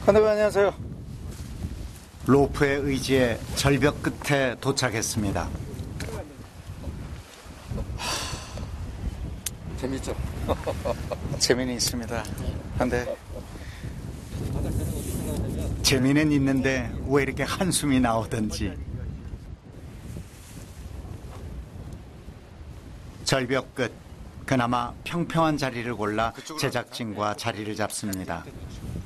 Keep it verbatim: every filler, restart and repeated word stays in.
한대표 안녕하세요. 로프의 의지에 절벽 끝에 도착했습니다. 재밌죠? 재미는 있습니다. 근데 재미는 있는데 왜 이렇게 한숨이 나오던지. 절벽 끝, 그나마 평평한 자리를 골라 제작진과 자리를 잡습니다.